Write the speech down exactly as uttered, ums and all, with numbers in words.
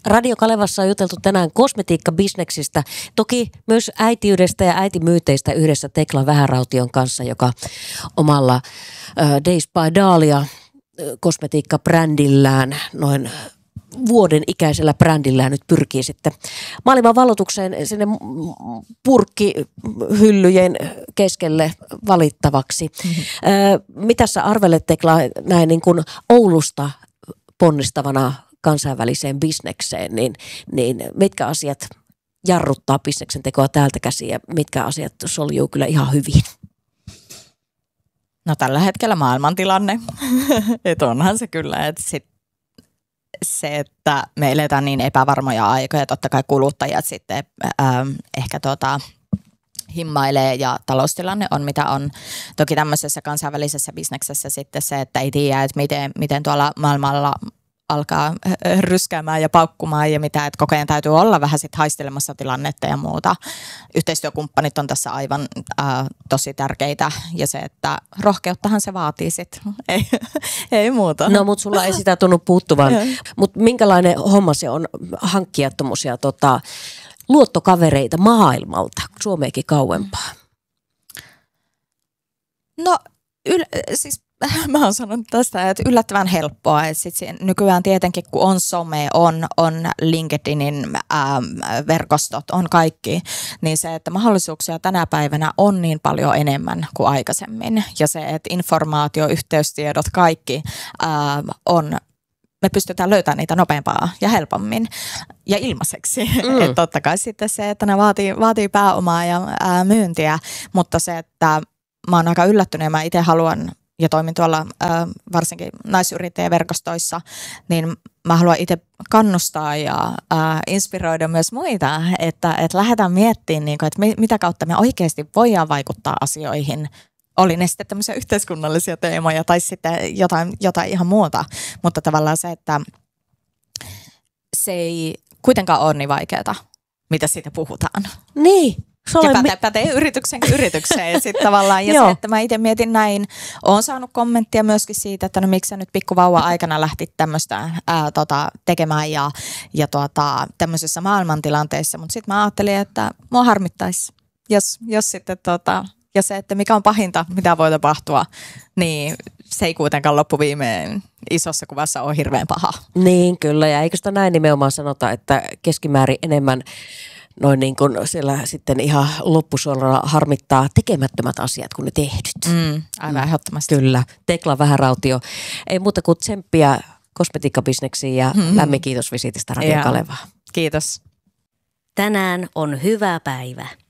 Radio Kalevassa on juteltu tänään kosmetiikkabisneksistä, toki myös äitiydestä ja äitimyyteistä yhdessä Tekla Vähäraution kanssa, joka omalla uh, Days by Dahlia kosmetiikkabrändillään, noin vuoden ikäisellä brändillään nyt pyrkii sitten maailman valotukseen sinne purkkihyllyjen keskelle valittavaksi. Mm-hmm. Uh, mitä sä arvelet, Tekla, näin niin kuin Oulusta ponnistavana kansainväliseen bisnekseen, niin, niin mitkä asiat jarruttaa bisneksen tekoa täältä käsin ja mitkä asiat soljuu kyllä ihan hyvin? No tällä hetkellä maailmantilanne, että onhan se kyllä, että sit se, että me eletään niin epävarmoja aikoja, totta kai kuluttajat sitten ähm, ehkä tota, himmailee ja taloustilanne on mitä on. Toki tämmöisessä kansainvälisessä bisneksessä sitten se, että ei tiedä, että miten, miten tuolla maailmalla alkaa ryskäämään ja paukkumaan ja mitä, että koko ajan täytyy olla vähän sit haistelemassa tilannetta ja muuta. Yhteistyökumppanit on tässä aivan äh, tosi tärkeitä ja se, että rohkeuttahan se vaatii sit, ei, ei muuta. No mutta sulla ei sitä tunnu puuttuvan, mutta minkälainen homma se on hankkia tommosia tota, luottokavereita maailmalta, Suomeenkin kauempaa? No yl- siis mä oon sanonut tästä, että yllättävän helppoa. Et sit nykyään tietenkin, kun on some, on, on LinkedInin ähm, verkostot, on kaikki, niin se, että mahdollisuuksia tänä päivänä on niin paljon enemmän kuin aikaisemmin. Ja se, että informaatio, yhteystiedot, kaikki ähm, on, me pystytään löytämään niitä nopeampaa ja helpommin ja ilmaiseksi. Mm. Että totta kai sitten se, että ne vaatii, vaatii pääomaa ja ää, myyntiä, mutta se, että mä oon aika yllättynyt ja mä itse haluan ja toimin tuolla äh, varsinkin naisyrittäjäverkostoissa, niin mä haluan itse kannustaa ja äh, inspiroida myös muita, että, että lähdetään miettimään, niin kuin, että me, mitä kautta me oikeasti voidaan vaikuttaa asioihin. Oli ne sitten tämmöisiä yhteiskunnallisia teemoja tai sitten jotain, jotain ihan muuta, mutta tavallaan se, että se ei kuitenkaan ole niin vaikeaa, mitä siitä puhutaan. Niin. Ja pätee, pätee yrityksen yritykseen ja sitten tavallaan, ja se, että mä itse mietin näin, oon saanut kommenttia myöskin siitä, että no miksi sä nyt pikkuvauva aikana lähtit tämmöistä ää, tota, tekemään ja, ja tota, tämmöisessä maailmantilanteessa, mutta sitten mä ajattelin, että mua harmittaisi, jos, jos sitten tota, ja se, että mikä on pahinta, mitä voi tapahtua, niin se ei kuitenkaan loppuviimeen isossa kuvassa ole hirveän paha. Niin kyllä, ja eikö sitä näin nimenomaan sanota, että keskimäärin enemmän noin niin kuin siellä sitten ihan loppusuolella harmittaa tekemättömät asiat kuin ne tehdyt. Mm, aivan ehdottomasti. Kyllä. Tekla Vähärautio. Ei muuta kuin tsemppiä kosmetiikkabisneksiin ja mm-hmm. lämmin kiitos visitistä Radio Kalevaan. Kiitos. Tänään on hyvä päivä.